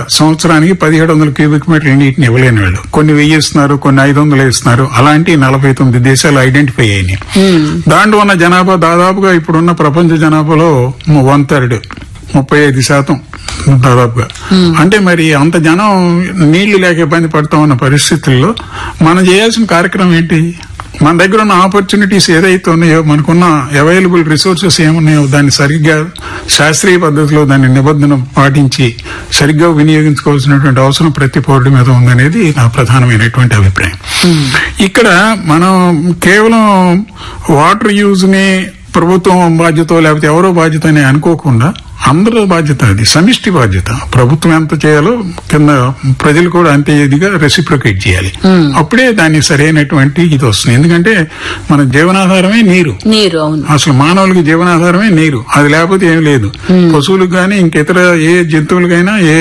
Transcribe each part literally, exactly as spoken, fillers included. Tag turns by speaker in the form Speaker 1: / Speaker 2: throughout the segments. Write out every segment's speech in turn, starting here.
Speaker 1: సంవత్సరానికి పదిహేడు వందల క్యూబిక్ మీటర్ల నీటిని ఇవ్వలేని వాళ్ళు కొన్ని వెయ్యి ఇస్తున్నారు, కొన్ని ఐదు వందలు ఇస్తున్నారు. అలాంటి నలభై తొమ్మిది దేశాలు ఐడెంటిఫై అయినాయి. దాంట్లో ఉన్న జనాభా దాదాపుగా ఇప్పుడున్న ప్రపంచ జనాభాలో వన్ థర్డ్ ముప్పై ఐదు శాతం దాదాపుగా. అంటే మరి అంత జనం నీళ్లు లేక ఇబ్బంది పడతా ఉన్న పరిస్థితుల్లో మనం చేయాల్సిన కార్యక్రమం ఏంటి? మన దగ్గర ఉన్న ఆపర్చునిటీస్ ఏదైతే ఉన్నాయో, మనకున్న అవైలబుల్ రిసోర్సెస్ ఏమున్నాయో దాన్ని సరిగ్గా శాస్త్రీయ పద్ధతిలో దాన్ని నిబంధన పాటించి సరిగ్గా వినియోగించుకోవాల్సినటువంటి అవసరం ప్రతి పౌరుడి మీద ఉందనేది నా ప్రధానమైనటువంటి అభిప్రాయం. ఇక్కడ మనం కేవలం వాటర్ యూజ్ ని ప్రభుత్వం బాధ్యత లేకపోతే ఎవరో బాధ్యత అని అనుకోకుండా అందరూ బాధ్యత, అది సమిష్టి బాధ్యత. ప్రభుత్వం ఎంత చేయాలో కింద ప్రజలు కూడా అంతే ఇదిగా రెసిప్రొకేట్ చేయాలి. అప్పుడే దాన్ని సరైనటువంటి ఇది వస్తుంది. ఎందుకంటే మన జీవనాధారమే నీరు.
Speaker 2: నీరు
Speaker 1: అసలు మానవులకి జీవనాధారమే నీరు. అది లేకపోతే ఏం లేదు. పశువులకు గానీ ఇంకితర ఏ జంతువులకైనా ఏ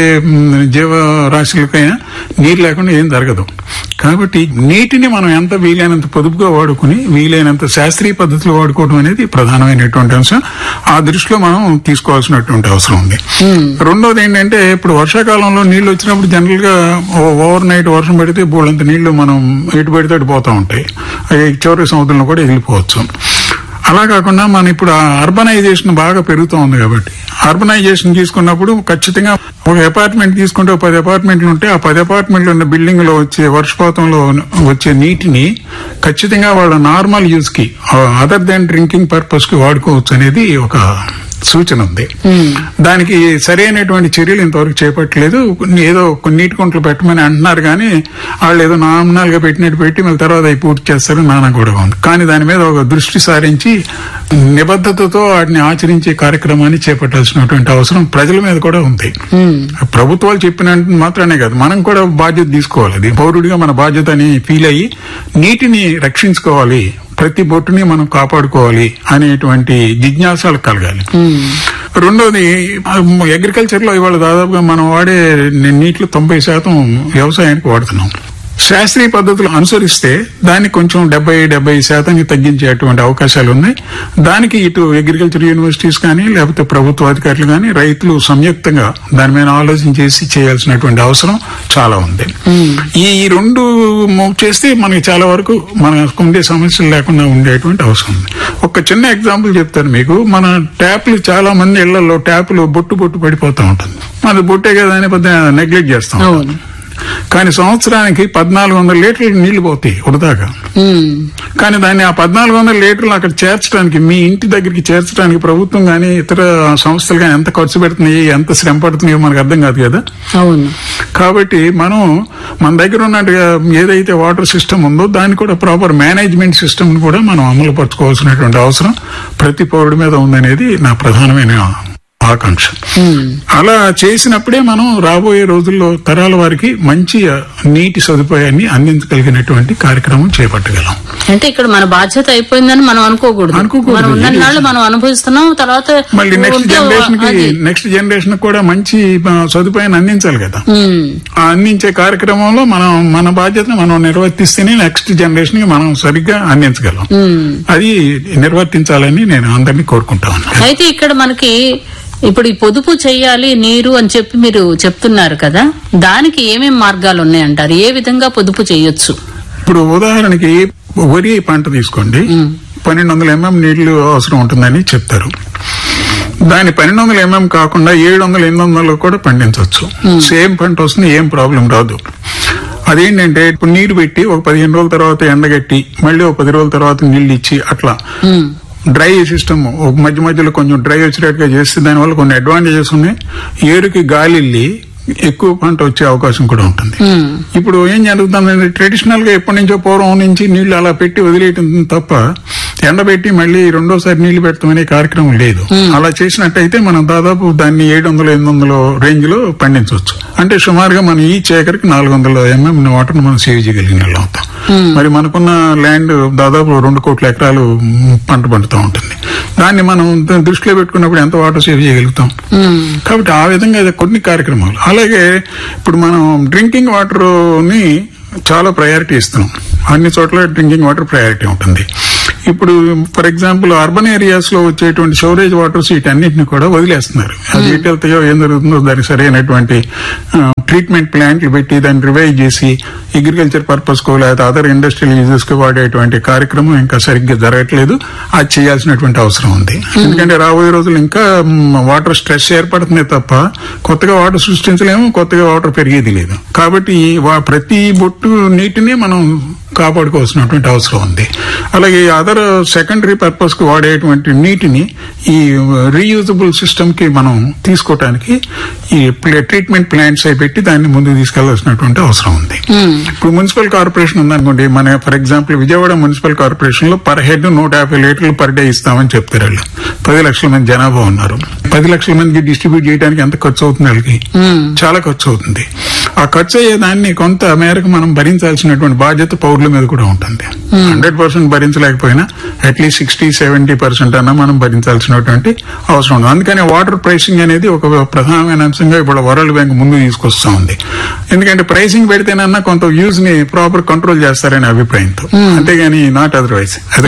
Speaker 1: జీవరాశులకైనా నీరు లేకుండా ఏం జరగదు. కాబట్టి నీటిని మనం ఎంత వీలైనంత పొదుపుగా వాడుకుని వీలైనంత శాస్త్రీయ పద్ధతిలో వాడుకోవడం అనేది ప్రధానమైనటువంటి అంశం. ఆ దృష్టిలో మనం తీసుకోవాల్సినటువంటి అవసరం ఉంది. రెండోది ఏంటంటే, ఇప్పుడు వర్షాకాలంలో నీళ్లు వచ్చినప్పుడు జనరల్ గా ఓవర్ నైట్ వర్షం పడితే బోళ్ళంత నీళ్లు మనం ఎటు పడితే అటు పోతా ఉంటాయి. అవి చివరి సముద్రంలో కూడా వెళ్ళిపోవచ్చు. అలా కాకుండా మనం ఇప్పుడు అర్బనైజేషన్ బాగా పెరుగుతూ ఉంది కాబట్టి అర్బనైజేషన్ తీసుకున్నప్పుడు ఖచ్చితంగా ఒక అపార్ట్మెంట్ తీసుకుంటే పది అపార్ట్మెంట్లు ఉంటే ఆ పది అపార్ట్మెంట్లు ఉన్న బిల్డింగ్ లో వచ్చే వర్షపాతంలో వచ్చే నీటిని ఖచ్చితంగా వాళ్ళ నార్మల్ యూజ్ కి అదర్ దాన్ డ్రింకింగ్ పర్పస్ కి వాడుకోవచ్చు అనేది ఒక సూచన ఉంది. దానికి సరైనటువంటి చర్యలు ఇంతవరకు చేపట్టలేదు. ఏదో కొన్ని నీటి కుంటలు పెట్టమని అంటున్నారు కానీ వాళ్ళు ఏదో నామినల్ గా పెట్టినట్టు పెట్టి మళ్ళీ తర్వాత అవి పూర్తి చేస్తారు నానా కూడా ఉంది. కానీ దాని మీద ఒక దృష్టి సారించి నిబద్ధతతో వాటిని ఆచరించే కార్యక్రమాన్ని చేపట్టాల్సినటువంటి అవసరం ప్రజల మీద కూడా ఉంది. ప్రభుత్వాలు చెప్పినంత మాత్రమే కాదు, మనం కూడా బాధ్యత తీసుకోవాలి. అది పౌరుడిగా మన బాధ్యత అని ఫీల్ అయ్యి నీటిని రక్షించుకోవాలి, ప్రతి బొట్టుని మనం కాపాడుకోవాలి అనేటువంటి జిజ్ఞాసలు కలగాలి. రెండోది, అగ్రికల్చర్ లో ఇవాళ దాదాపుగా మనం వాడే నీటిలో తొంభై శాతం వ్యవసాయానికి వాడుతున్నాం. శాస్త్రీయ పద్ధతులు అనుసరిస్తే దాన్ని కొంచెం డెబ్బై డెబ్బై శాతానికి తగ్గించేటువంటి అవకాశాలు ఉన్నాయి. దానికి ఇటు అగ్రికల్చర్ యూనివర్సిటీస్ కానీ లేకపోతే ప్రభుత్వ అధికారులు కానీ రైతులు సంయుక్తంగా దాని మీద ఆలోచన చేసి చేయాల్సినటువంటి అవసరం చాలా ఉంది. ఈ రెండు చేస్తే మనకి చాలా వరకు మనకు ఉండే సమస్యలు లేకుండా ఉండేటువంటి అవసరం ఉంది. ఒక చిన్న ఎగ్జాంపుల్ చెప్తాను మీకు. మన ట్యాప్లు చాలా మంది ఇళ్లలో ట్యాప్లు బొట్టు బొట్టు పడిపోతూ ఉంటుంది. మన బొట్టే కదా అని పెద్ద నెగ్లెక్ట్ చేస్తాం. కానీ సంవత్సరానికి పద్నాలుగు వందల లీటర్లు నీళ్లు పోతాయి వృధాగా. కానీ దాన్ని ఆ పద్నాలుగు వందల లీటర్లు అక్కడ చేర్చడానికి, మీ ఇంటి దగ్గరికి చేర్చడానికి ప్రభుత్వం గానీ ఇతర సంస్థలు గానీ ఎంత ఖర్చు పెడుతున్నాయి, ఎంత శ్రమ పడుతున్నాయో మనకు అర్థం కాదు కదా. కాబట్టి మనం మన దగ్గర ఉన్నట్టుగా ఏదైతే వాటర్ సిస్టమ్ ఉందో దాన్ని కూడా ప్రాపర్ మేనేజ్మెంట్ సిస్టమ్ కూడా మనం అమలు పరచుకోవాల్సినటువంటి అవసరం ప్రతి పౌరుడి మీద ఉందనేది నా ప్రధానమైన ఆకాంక్ష. అలా చేసినప్పుడే మనం రాబోయే రోజుల్లో తరాల వారికి మంచి నీటి సదుపాయాన్ని అందించగలిగినటువంటి కార్యక్రమం చేపట్టగలం.
Speaker 2: అంటే ఇక్కడ మన బాధ్యత అయిపోయిందని మనం అనుకోకూడదు. మనం ఉన్ననాళ్ళు మనం అనుభవిస్తున్నాం, తర్వాత
Speaker 1: మళ్ళీ నెక్స్ట్ జనరేషన్ కి నెక్స్ట్ జనరేషన్ కూడా మంచి సదుపాయాన్ని అందించాలి కదా. ఆ అందించే కార్యక్రమంలో మనం మన బాధ్యతను మనం నిర్వర్తిస్తేనే నెక్స్ట్ జనరేషన్ కి మనం సరిగ్గా అందించగలం. అది నిర్వర్తించాలని నేను అందరినీ కోరుకుంటా ఉన్నాను.
Speaker 2: అయితే ఇక్కడ మనకి ఇప్పుడు ఈ పొదుపు చెయ్యాలి నీరు అని చెప్పి మీరు చెప్తున్నారు కదా, దానికి ఏమేం మార్గాలు ఉన్నాయంటారు? ఏ విధంగా పొదుపు చేయొచ్చు?
Speaker 1: ఇప్పుడు ఉదాహరణకి వరి పంట తీసుకోండి. పన్నెండు వందల ఎంఎం నీళ్లు అవసరం ఉంటుందని చెప్తారు. దాని పన్నెండు వందల ఎంఎం కాకుండా ఏడు వందల ఎనిమిది వందలు కూడా పండించవచ్చు. సేమ్ పంట వస్తుంది, ఏం ప్రాబ్లం రాదు. అదేంటంటే ఇప్పుడు నీరు పెట్టి ఒక పదిహేను రోజుల తర్వాత ఎండగట్టి మళ్ళీ ఒక పది రోజుల తర్వాత నీళ్లు ఇచ్చి అట్లా డ్రై సిస్టమ్ ఒక మధ్య మధ్యలో కొంచెం డ్రై వచ్చేటట్టుగా చేస్తే దానివల్ల కొన్ని అడ్వాంటేజెస్ ఉన్నాయి. ఏరుకి గాలి ఎక్కువ పంట వచ్చే అవకాశం కూడా ఉంటుంది. ఇప్పుడు ఏం జరుగుతుందంటే ట్రెడిషనల్ గా ఎప్పటి నుంచో పూర్వం నుంచి నీళ్లు అలా పెట్టి వదిలేయటం తప్ప ఎండబెట్టి మళ్ళీ రెండోసారి నీళ్లు పెడతాం అనే కార్యక్రమం లేదు. అలా చేసినట్టయితే మనం దాదాపు దాన్ని ఏడు వందల ఎనిమిది వందల రేంజ్ లో పండించవచ్చు. అంటే సుమారుగా మనం ఈ ఏకర్కి నాలుగు వందల ఎంఎం వాటర్ మనం సేవ్ చేయగలిగిన వాళ్ళు అవుతాం. మరి మనకున్న ల్యాండ్ దాదాపు రెండు కోట్ల ఎకరాలు పంట పండుతూ ఉంటుంది. దాన్ని మనం దృష్టిలో పెట్టుకున్నప్పుడు ఎంత వాటర్ సేవ్ చేయగలుగుతాం. కాబట్టి ఆ విధంగా కొన్ని కార్యక్రమాలు. అలాగే ఇప్పుడు మనం డ్రింకింగ్ వాటర్ ని చాలా ప్రయారిటీ ఇస్తున్నాం. అన్ని చోట్ల డ్రింకింగ్ వాటర్ ప్రయారిటీ ఉంటుంది. ఇప్పుడు ఫర్ ఎగ్జాంపుల్ అర్బన్ ఏరియాస్ లో వచ్చేటువంటి షోరేజ్ వాటర్స్ వీటన్నిటిని కూడా వదిలేస్తున్నారు. అది ఎటు వెళ్తాయో ఏం జరుగుతుందో దానికి సరైనటువంటి ట్రీట్మెంట్ ప్లాంట్లు పెట్టి దాన్ని రివైవ్ చేసి అగ్రికల్చర్ పర్పస్ కో లేదా అదర్ ఇండస్ట్రియల్ యూజెస్ కు వాడేటువంటి కార్యక్రమం ఇంకా సరిగ్గా జరగట్లేదు. అది చేయాల్సినటువంటి అవసరం ఉంది. ఎందుకంటే రాబోయే రోజులు ఇంకా వాటర్ స్ట్రెస్ ఏర్పడుతుంది తప్ప కొత్తగా వాటర్ సృష్టించలేము, కొత్తగా వాటర్ పెరిగేది లేదు. కాబట్టి ప్రతి బొట్టు నీటిని మనం కాపాడుకోవాల్సినటువంటి అవసరం ఉంది. అలాగే అదర్ సెకండరీ పర్పస్ కు వాడేటువంటి నీటిని ఈ రీయూజబుల్ సిస్టమ్ కి మనం తీసుకోవటానికి ఈ ట్రీట్మెంట్ ప్లాంట్స్ అయి పెట్టి దాన్ని ముందుకు తీసుకెళ్లాల్సినటువంటి అవసరం ఉంది. ఇప్పుడు మున్సిపల్ కార్పొరేషన్ ఉందనుకోండి, మన for example Vijayawada municipal corporation లో పర్ హెడ్ నూట యాభై లీటర్లు పర్ డే ఇస్తామని చెప్తారు. వాళ్ళు పది లక్షల మంది జనాభా ఉన్నారు. పది లక్షల మందికి డిస్ట్రిబ్యూట్ చేయడానికి ఎంత ఖర్చు అవుతుంది? వాళ్ళకి చాలా ఖర్చు అవుతుంది. ఆ ఖర్చు అయ్యే దాన్ని కొంత మేరకు మనం భరించాల్సినటువంటి బాధ్యత పౌరుల మీద కూడా ఉంటుంది. Hundred percent భరించలేకపోయినా at least sixty seventy percent అన్నా మనం భరించాల్సినటువంటి అవసరం ఉంది. అందుకని వాటర్ ప్రైసింగ్ అనేది ఒక ప్రధానమైన అంశంగా ఇప్పుడు వరల్డ్ బ్యాంక్ ముందు తీసుకొస్తా ఉంది. ఎందుకంటే ప్రైసింగ్ పెడితేనన్నా కొంత యూజ్ ని ప్రాపర్ కంట్రోల్ చేస్తారనే అభిప్రాయంతో, అంతేగాని నాట్ అదర్వైజ్. అది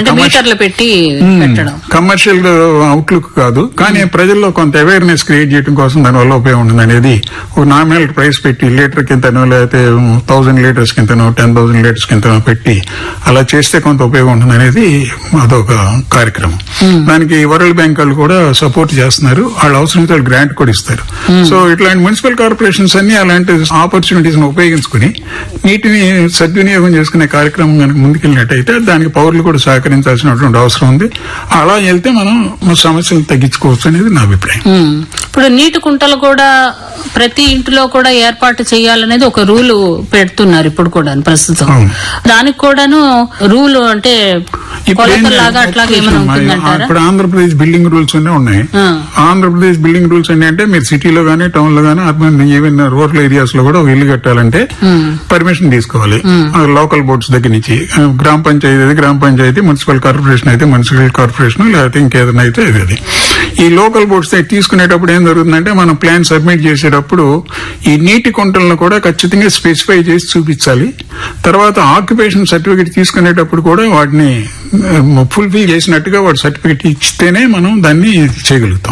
Speaker 1: కమర్షియల్ అవుట్లుక్ కాదు, కానీ ప్రజల్లో కొంత అవేర్నెస్ క్రియేట్ చేయడం కోసం దానివల్ల ఉపయోగం ఉంటుంది అనేది. ఒక నామినల్ ప్రైస్ పెట్టి లీటర్ కింతనో లేకపోతే thousand litres కింతనో ten thousand litres కింతనో పెట్టి అలా చేస్తే కొంత ఉపయోగం ఉంటుంది అనేది అదొక కార్యక్రమం. దానికి వరల్డ్ బ్యాంక్ వాళ్ళు కూడా సపోర్ట్ చేస్తున్నారు. వాళ్ళ అవసరమైతే వాళ్ళు గ్రాంట్ కూడా ఇస్తారు. సో ఇట్లాంటి మున్సిపల్ కార్పొరేషన్స్ అన్ని అలాంటి ఆపర్చునిటీస్ ఉపయోగించుకుని నీటిని సద్వినియోగం చేసుకునే కార్యక్రమం కనుక ముందుకెళ్ళినట్టయితే దానికి పౌరులు కూడా సహకరించాల్సినటువంటి అవసరం ఉంది. అలా వెళ్తే మనం సమస్యలు తగ్గించుకోవచ్చు అనేది నా అభిప్రాయం.
Speaker 2: ఇప్పుడు నీటి కుంటలు కూడా ప్రతి ఇంటిలో కూడా ఏర్పాటు చేయాలనేది ఒక రూల్ పెడుతున్నారు ఇప్పుడు కూడా ప్రస్తుతం. దానికి కూడాను రూల్ అంటే కొలతలాగా అట్లాగే ఏమైనా ఉంటుందంటారా?
Speaker 1: ఇప్పుడు ఆంధ్రప్రదేశ్ బిల్డింగ్ రూల్స్ అనే ఉన్నాయి. ఆంధ్రప్రదేశ్ బిల్డింగ్ రూల్స్ ఏంటంటే మీరు సిటీలో గానీ టౌన్ లో గానీ అర్బన్ ఈవెన్ రూరల్ ఏరియాస్ లో కూడా ఇల్లు కట్టాలంటే పర్మిషన్ తీసుకోవాలి లోకల్ బోర్డ్స్ దగ్గర నుంచి. గ్రామ పంచాయతీ అయితే గ్రామ పంచాయతీ, మున్సిపల్ కార్పొరేషన్ అయితే మున్సిపల్ కార్పొరేషన్, లేకపోతే ఇంకేదైనా అయితే అది. ఈ లోకల్ బోర్డ్స్ తీసుకునేటప్పుడు ఏం జరుగుతుందంటే మనం ప్లాన్ సబ్మిట్ చేసేటప్పుడు ఈ నీటి కుంటలను కూడా ఖచ్చితంగా స్పెసిఫై చేసి చూపించాలి. తర్వాత ఆక్యుపేషన్ సర్టిఫికేట్ తీసుకునేటప్పుడు కూడా వాటిని ఫుల్ఫిల్ చేసినట్టుగా వాడు సర్టిఫికేట్ ఇస్తేనే మనం దాన్ని చేయగలుగుతాం.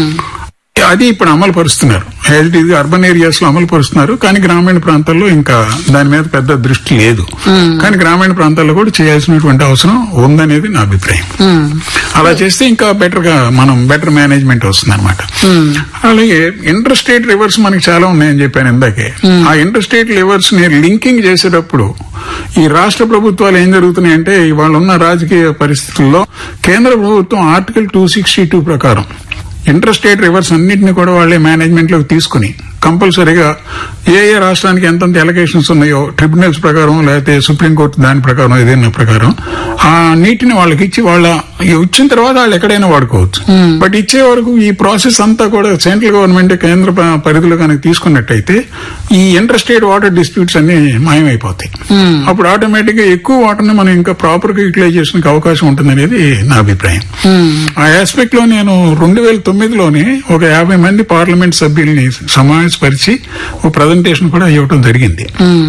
Speaker 1: అది ఇప్పుడు అమలు పరుస్తున్నారు. యాజ్ ఇట్ అర్బన్ ఏరియాస్ లో అమలు పరుస్తున్నారు, కానీ గ్రామీణ ప్రాంతాల్లో ఇంకా దాని మీద పెద్ద దృష్టి లేదు. కానీ గ్రామీణ ప్రాంతాల్లో కూడా చేయాల్సినటువంటి అవసరం ఉందనేది నా అభిప్రాయం. అలా చేస్తే ఇంకా బెటర్ గా మనం బెటర్ మేనేజ్మెంట్ వస్తుంది అనమాట. అలాగే ఇంటర్ స్టేట్ రివర్స్ మనకి చాలా ఉన్నాయని చెప్పాను ఇందాకే. ఆ ఇంటర్ స్టేట్ రివర్స్ ని లింకింగ్ చేసేటప్పుడు ఈ రాష్ట్ర ప్రభుత్వాలు ఏం జరుగుతున్నాయంటే ఇవాళ ఉన్న రాజకీయ పరిస్థితుల్లో కేంద్ర ప్రభుత్వం ఆర్టికల్ టూ సిక్స్టీ టూ ప్రకారం ఇంటర్ స్టేట్ రివర్స్ అన్నింటినీ కూడా వాళ్లే మేనేజ్మెంట్ లోకి తీసుకుని కంపల్సరీగా ఏ ఏ రాష్ట్రానికి ఎంతంత ఎలకేషన్స్ ఉన్నాయో ట్రిబ్యునల్స్ ప్రకారం లేకపోతే సుప్రీంకోర్టు దాని ప్రకారం ఏదైనా ప్రకారం ఆ నీటిని వాళ్ళకి ఇచ్చి వాళ్ళ ఇచ్చిన తర్వాత వాళ్ళు ఎక్కడైనా వాడుకోవచ్చు. బట్ ఇచ్చే వరకు ఈ ప్రాసెస్ అంతా కూడా సెంట్రల్ గవర్నమెంట్ కేంద్ర పరిధిలో కనుక తీసుకున్నట్టయితే ఈ ఇంటర్ స్టేట్ వాటర్ డిస్ప్యూట్స్ అన్ని మాయమైపోతాయి. అప్పుడు ఆటోమేటిక్ గా ఎక్కువ వాటర్ ని మనం ఇంకా ప్రాపర్ గా యూటిలైజ్ చేసుకునే అవకాశం ఉంటుంది అనేది నా అభిప్రాయం. ఆ ఆస్పెక్ట్ లో నేను రెండు వేల తొమ్మిదిలోనే ఒక యాభై మంది పార్లమెంట్ సభ్యుల్ని సమావేశపరిచి ఒక ప్రజెంటేషన్ కూడా ఇవ్వడం జరిగింది.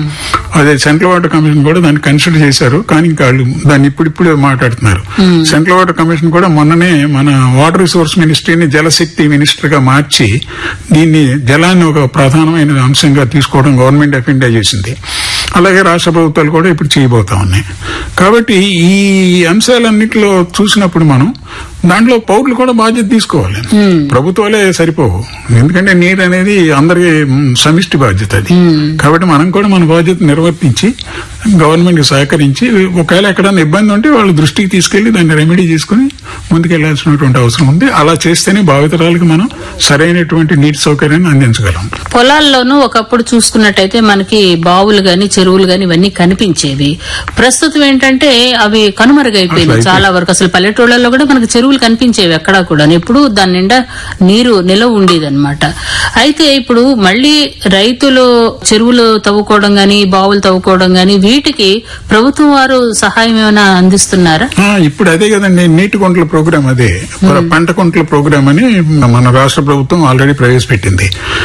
Speaker 1: అదే సెంట్రల్ వాటర్ కమిషన్ కూడా దాన్ని కన్సిడర్ చేశారు, కానీ ఇంకా వాళ్ళు దాన్ని ఇప్పుడిప్పుడే మాట్లాడుతున్నారు. సెంట్రల్ వాటర్ కమిషన్ కూడా మొన్ననే మన వాటర్ రిసోర్స్ మినిస్ట్రీని జలశక్తి మినిస్టర్ గా మార్చి దీన్ని జలాన్ని ఒక ప్రధానమైన అంశంగా తీసుకోవడం గవర్నమెంట్ ఆఫ్ ఇండియా చేసింది. అలాగే రాష్ట్ర ప్రభుత్వాలు కూడా ఇప్పుడు చేయబోతా ఉన్నాయి. కాబట్టి ఈ అంశాలన్నింటిలో చూసినప్పుడు మనం దాంట్లో పౌరులు కూడా బాధ్యత తీసుకోవాలి. ప్రభుత్వాలే సరిపోవు, ఎందుకంటే నీరు అనేది అందరికీ సమిష్టి బాధ్యత అది. కాబట్టి మనం కూడా మన బాధ్యత నిర్వర్తించి గవర్నమెంట్ కి సహకరించి ఒకవేళ ఎక్కడైనా ఇబ్బంది ఉంటే వాళ్ళ దృష్టికి తీసుకెళ్లి దాన్ని రెమెడీ చేసుకుని ముందుకెళ్లాల్సినటువంటి అవసరం ఉంది. అలా చేస్తేనే భావితరాలకు మనం సరైనటువంటి నీటి సౌకర్యాన్ని అందించగలం.
Speaker 2: పొలాల్లోనూ ఒకప్పుడు చూసుకున్నట్టయితే మనకి బావులు గాని చెరువులు గాని ఇవన్నీ కనిపించేవి. ప్రస్తుతం ఏంటంటే అవి కనుమరుగైపోయినాయి చాలా వరకు. అసలు పల్లెటూళ్లలో కూడా మనకి చెరువులు కనిపించేవి ఎక్కడా కూడా, ఎప్పుడు దాని నిండా నీరు నిలవ ఉండేదన్నమాట. అయితే ఇప్పుడు మళ్లీ రైతులు చెరువులు తవ్వుకోవడం గాని బావులు తవ్వుకోవడం గాని వీటికి ప్రభుత్వం వారు సహాయం ఏమైనా అందిస్తున్నారా?
Speaker 1: ఇప్పుడు అదే కదండి నీటి కుంటల ప్రోగ్రామ్, అదే పంట కుంటల ప్రోగ్రామ్ అని మన రాష్ట్ర ప్రభుత్వం ఆల్రెడీ ప్రవేశపెట్టింది.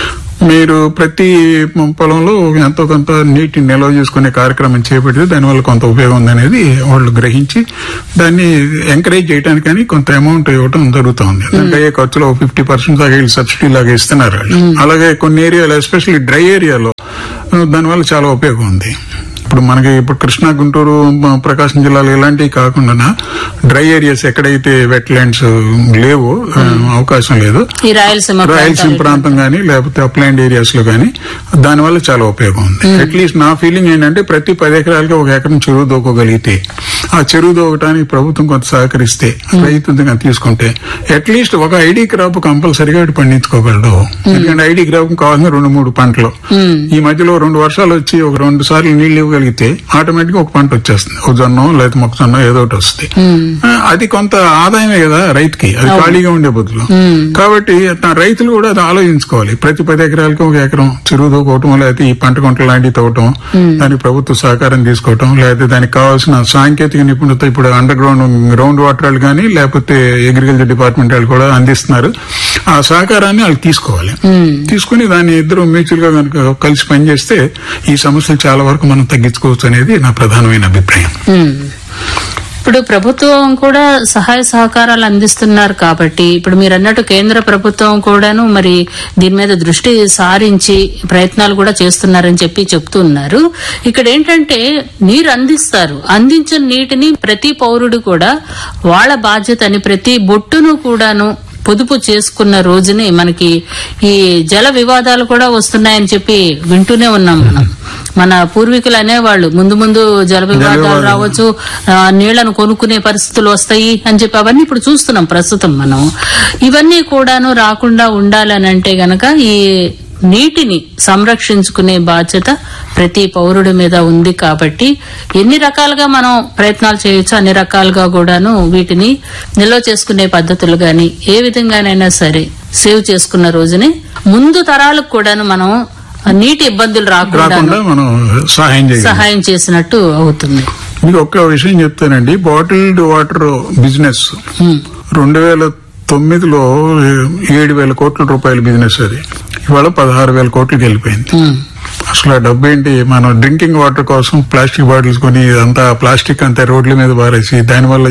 Speaker 1: మీరు ప్రతి పొలంలో ఎంతో కొంత నీటిని నిల్వ చేసుకునే కార్యక్రమం చేపడితే దానివల్ల కొంత ఉపయోగం ఉందనేది వాళ్ళు గ్రహించి దాన్ని ఎంకరేజ్ చేయడానికని కొంత అమౌంట్ ఇవ్వడం జరుగుతుంది. దానికి అయ్యే ఖర్చులో ఫిఫ్టీ పర్సెంట్ దాకా సబ్సిడీ లాగా ఇస్తున్నారు వాళ్ళు. అలాగే కొన్ని ఏరియాలో ఎస్పెషల్లీ డ్రై ఏరియాలో దానివల్ల చాలా ఉపయోగం ఉంది. ఇప్పుడు మనకి ఇప్పుడు కృష్ణా, గుంటూరు, ప్రకాశం జిల్లాలు ఇలాంటివి కాకుండా డ్రై ఏరియాస్ ఎక్కడైతే వెట్ ల్యాండ్స్ లేవో అవకాశం లేదు, రాయలసీమ ప్రాంతం గానీ లేకపోతే అప్లాండ్ ఏరియాస్ లో గానీ దానివల్ల చాలా ఉపయోగం ఉంది. అట్లీస్ట్ నా ఫీలింగ్ ఏంటంటే ప్రతి పది ఎకరాలకి ఒక ఎకరం చెరువు దోకోగలిగితే, ఆ చెరువు దోకటానికి ప్రభుత్వం కొంత సహకరిస్తే, రైతు తీసుకుంటే అట్లీస్ట్ ఒక ఐడి క్రాప్ కంపల్సరిగా ఇటు పండించుకోగలడు. ఎందుకంటే ఐడి క్రాప్ కావాల్సిన రెండు మూడు పంటలు, ఈ మధ్యలో రెండు వర్షాలు వచ్చి ఒక రెండు సార్లు నీళ్లు కలిగితే ఆటోమేటిక్ ఒక పంట వచ్చేస్తుంది, ఒక జొన్న లేదా మొక్కజొన్న ఏదో ఒకటి వస్తుంది. అది కొంత ఆదాయమే కదా రైతుకి, అది ఖాళీగా ఉండే బదులు. కాబట్టి రైతులు కూడా అది ఆలోచించుకోవాలి. ప్రతి పది ఎకరాలకి ఒక ఎకరం చెరువు దూకోవటం, లేకపోతే ఈ పంట కొంటలు లాంటివి తవ్వటం, దానికి ప్రభుత్వ సహకారం తీసుకోవటం, లేకపోతే దానికి కావాల్సిన సాంకేతిక నిపుణత ఇప్పుడు అండర్ గ్రౌండ్ గ్రౌండ్ వాటర్ వాళ్ళు కానీ లేకపోతే అగ్రికల్చర్ డిపార్ట్మెంట్ వాళ్ళు కూడా అందిస్తున్నారు. ఆ సహకారాన్ని వాళ్ళు తీసుకోవాలి. తీసుకుని దాన్ని ఇద్దరు మ్యూచువల్ గా కనుక కలిసి పనిచేస్తే ఈ సమస్యలు చాలా వరకు మనం తగ్గించుకోవచ్చు అనేది నా ప్రధానమైన అభిప్రాయం.
Speaker 2: ఇప్పుడు ప్రభుత్వం కూడా సహాయ సహకారాలు అందిస్తున్నారు కాబట్టి, ఇప్పుడు మీరు అన్నట్టు కేంద్ర ప్రభుత్వం కూడాను మరి దీని మీద దృష్టి సారించి ప్రయత్నాలు కూడా చేస్తున్నారని చెప్పి చెప్తున్నారు. ఇక్కడ ఏంటంటే నీరు అందిస్తారు, అందించిన నీటిని ప్రతి పౌరుడు కూడా వాళ్ళ బాధ్యత అని ప్రతి బొట్టును కూడాను పొదుపు చేసుకున్న రోజునే మనకి ఈ జల వివాదాలు కూడా వస్తున్నాయని చెప్పి వింటూనే ఉన్నాం. మనం మన పూర్వీకులు అనేవాళ్ళు ముందు ముందు జల వివాదాలు రావచ్చు, నీళ్లను కొనుక్కునే పరిస్థితులు వస్తాయి అని చెప్పి అవన్నీ ఇప్పుడు చూస్తున్నాం ప్రస్తుతం మనం. ఇవన్నీ కూడాను రాకుండా ఉండాలని అంటే గనక ఈ నీటిని సంరక్షించుకునే బాధ్యత ప్రతి పౌరుడి మీద ఉంది. కాబట్టి ఎన్ని రకాలుగా మనం ప్రయత్నాలు చేయొచ్చు అన్ని రకాలుగా కూడాను వీటిని నిల్వ చేసుకునే పద్ధతులు గాని ఏ విధంగానైనా సరే సేవ్ చేసుకున్న రోజునే ముందు తరాలకు కూడాను మనం నీటి ఇబ్బందులు రాకుండా
Speaker 1: మనం
Speaker 2: సహాయం చేసినట్టు అవుతుంది.
Speaker 1: మీకు ఒక్క విషయం చెప్తానండి. బాటిల్డ్ వాటర్ బిజినెస్ రెండు వేల తొమ్మిదిలో ఏడు వేల కోట్ల రూపాయల బిజినెస్ అది ఇవాళ పదహారు వేల కోట్లకి వెళ్ళిపోయింది. అసలు ఆ డబ్బు ఏంటి? మనం డ్రింకింగ్ వాటర్ కోసం ప్లాస్టిక్ బాటిల్స్ కొని అంతా ప్లాస్టిక్ అంతా రోడ్ల మీద పారేసి దానివల్ల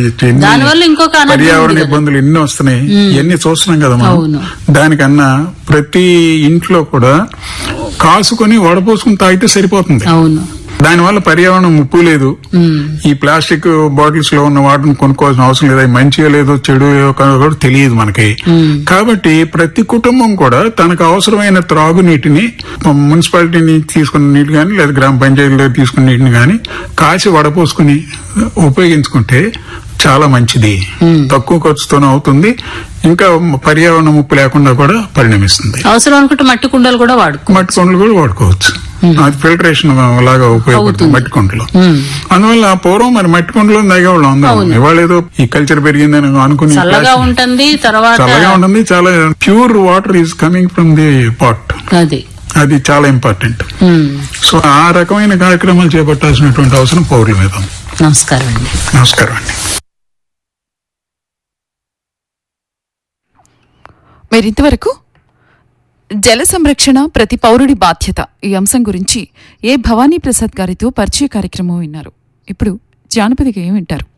Speaker 1: పర్యావరణ ఇబ్బందులు ఎన్ని వస్తున్నాయి, ఇవన్నీ చూస్తున్నాం కదా మనం. దానికన్నా ప్రతి ఇంట్లో కూడా కాసుకొని వడపోసుకుని తాగితే సరిపోతుంది. దానివల్ల పర్యావరణం ముప్పు లేదు. ఈ ప్లాస్టిక్ బాటిల్స్ లో ఉన్న వాటిని కొనుక్కోవాల్సిన అవసరం లేదు. మంచిగా లేదో చెడు కూడా తెలియదు మనకి. కాబట్టి ప్రతి కుటుంబం కూడా తనకు అవసరమైన త్రాగునీటిని మున్సిపాలిటీ నుంచి తీసుకున్న నీటి గాని లేదా గ్రామ పంచాయతీలో తీసుకున్న నీటిని గాని కాసి వడపోసుకుని ఉపయోగించుకుంటే చాలా మంచిది. తక్కువ ఖర్చుతోనే అవుతుంది, ఇంకా పర్యావరణ ముప్పు లేకుండా కూడా పరిణమిస్తుంది.
Speaker 2: అవసరం అనుకుంటే మట్టి కుండలు కూడా వాడుకో
Speaker 1: మట్టి కుండలు కూడా వాడుకోవచ్చు. అది ఫిల్టరేషన్ లాగా ఉపయోగపడుతుంది మట్టి కుండలో. అందువల్ల పూర్వం మరి మట్టి కుండలో తాగేవాళ్ళం అందరం. ఇవాళ ఏదో ఈ కల్చర్ పెరిగిందని అనుకుని
Speaker 2: చల్లగా ఉంటుంది,
Speaker 1: చల్లగా ఉంటుంది. చాలా pure water is coming from the pot. అది చాలా ఇంపార్టెంట్. సో ఆ రకమైన కార్యక్రమాలు చేపట్టాల్సినటువంటి అవసరం పౌరుల మీద.
Speaker 2: నమస్కారం అండి.
Speaker 1: నమస్కారం అండి.
Speaker 3: మీరు ఇంతవరకు జల సంరక్షణ ప్రతి పౌరుడి బాధ్యత ఈ అంశం గురించి ఏ భవానీ ప్రసాద్ గారితో పరిచయ కార్యక్రమం విన్నారు. ఇప్పుడు జానపద గేయం వింటారు.